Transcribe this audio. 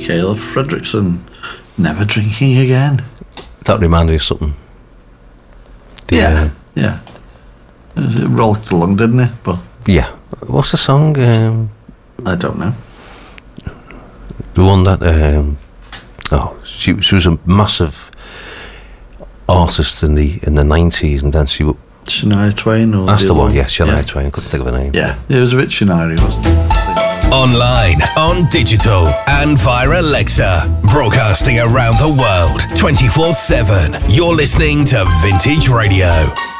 Michaela Fredrickson, Never Drinking Again. That reminded me of something. Yeah. It rolled along, didn't it? But yeah. What's the song? I don't know. The one that she was a massive artist in the 90s, and then she. Shania Twain, or that's the one. Yeah, Shania Twain. I couldn't think of her name. Yeah, it was a bit Shania, wasn't it? Online, on digital, and via Alexa. Broadcasting around the world, 24/7. You're listening to Vintage Radio.